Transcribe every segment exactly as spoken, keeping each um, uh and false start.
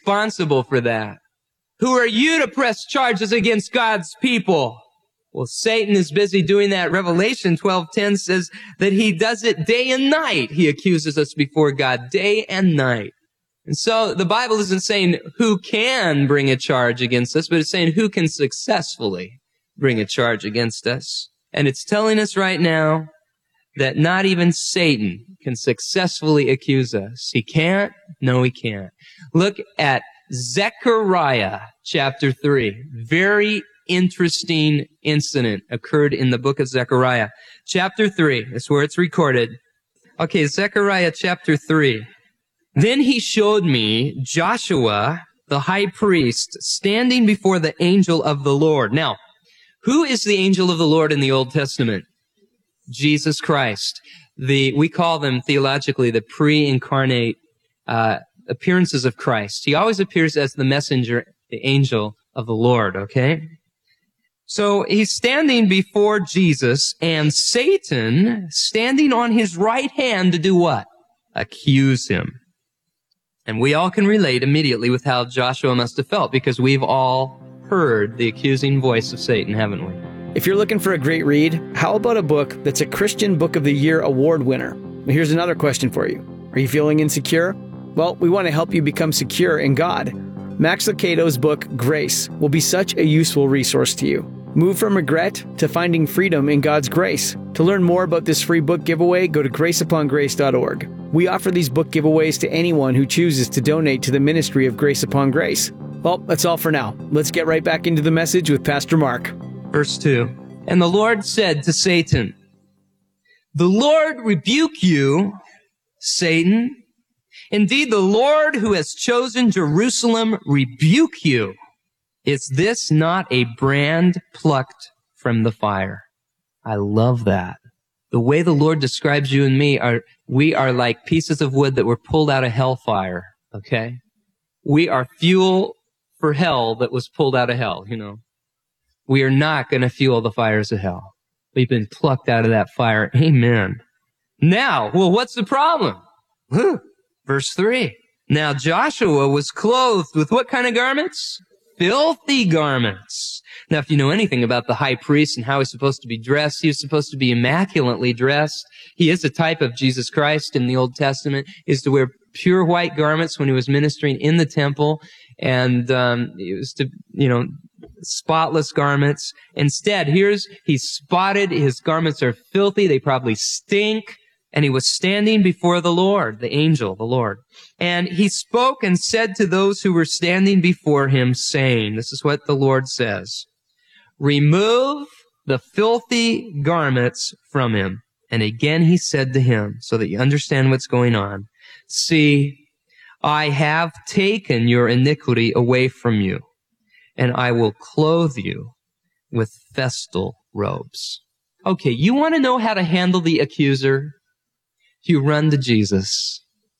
responsible for that? Who are you to press charges against God's people? Well, Satan is busy doing that. Revelation twelve ten says that he does it day and night. He accuses us before God day and night. And so the Bible isn't saying who can bring a charge against us, but it's saying who can successfully bring a charge against us. And it's telling us right now that not even Satan can successfully accuse us. He can't? No, he can't. Look at Zechariah chapter three. Very interesting incident occurred in the book of Zechariah. Chapter three, that's where it's recorded. Okay, Zechariah chapter three. Then he showed me Joshua, the high priest, standing before the angel of the Lord. Now, who is the angel of the Lord in the Old Testament? Jesus Christ. The, we call them theologically the pre-incarnate uh, appearances of Christ. He always appears as the messenger, the angel of the Lord, okay? So he's standing before Jesus, and Satan standing on his right hand to do what? Accuse him. And we all can relate immediately with how Joshua must have felt, because we've all heard the accusing voice of Satan, haven't we? If you're looking for a great read, how about a book that's a Christian Book of the Year award winner? Here's another question for you. Are you feeling insecure? Well, we want to help you become secure in God. Max Lucado's book, Grace, will be such a useful resource to you. Move from regret to finding freedom in God's grace. To learn more about this free book giveaway, go to grace upon grace dot org. We offer these book giveaways to anyone who chooses to donate to the ministry of Grace Upon Grace. Well, that's all for now. Let's get right back into the message with Pastor Mark. Verse two. And the Lord said to Satan, "The Lord rebuke you, Satan. Indeed, the Lord who has chosen Jerusalem rebuke you. Is this not a brand plucked from the fire?" I love that. The way the Lord describes you and me are, we are like pieces of wood that were pulled out of hellfire, okay? We are fuel for hell that was pulled out of hell, you know. We are not going to fuel the fires of hell. We've been plucked out of that fire. Amen. Now, well, what's the problem? Verse three. Now Joshua was clothed with what kind of garments? Filthy garments. Now, if you know anything about the high priest and how he's supposed to be dressed, he was supposed to be immaculately dressed. He is a type of Jesus Christ in the Old Testament. He is to wear pure white garments when he was ministering in the temple, and um, he was to, you know, spotless garments. Instead, here's, he's spotted. His garments are filthy. They probably stink. And he was standing before the Lord, the angel, the Lord. And he spoke and said to those who were standing before him, saying, this is what the Lord says, "Remove the filthy garments from him." And again he said to him, so that you understand what's going on, "See, I have taken your iniquity away from you, and I will clothe you with festal robes." Okay, you want to know how to handle the accuser? You run to Jesus.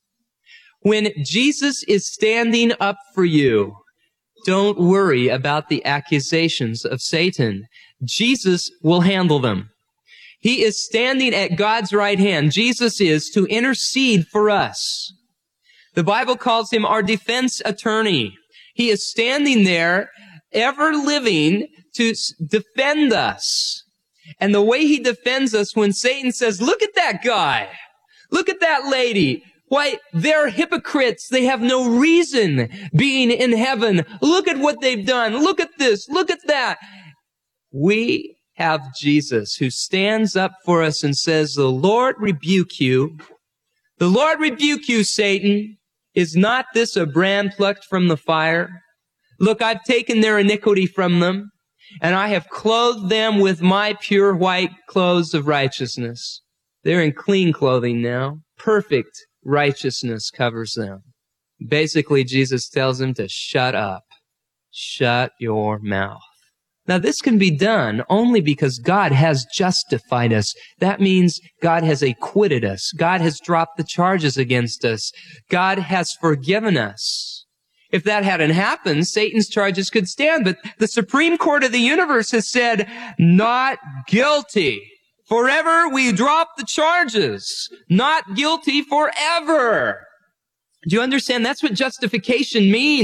When Jesus is standing up for you, don't worry about the accusations of Satan. Jesus will handle them. He is standing at God's right hand. Jesus is to intercede for us. The Bible calls him our defense attorney. He is standing there, ever living, to defend us. And the way he defends us when Satan says, "Look at that guy. Look at that lady. Why, they're hypocrites. They have no reason being in heaven. Look at what they've done. Look at this. Look at that." We have Jesus who stands up for us and says, "The Lord rebuke you. The Lord rebuke you, Satan. Is not this a brand plucked from the fire? Look, I've taken their iniquity from them, and I have clothed them with my pure white clothes of righteousness." They're in clean clothing now. Perfect righteousness covers them. Basically, Jesus tells them to shut up. Shut your mouth. Now, this can be done only because God has justified us. That means God has acquitted us. God has dropped the charges against us. God has forgiven us. If that hadn't happened, Satan's charges could stand. But the Supreme Court of the universe has said, "Not guilty." Forever we drop the charges. Not guilty forever. Do you understand? That's what justification means.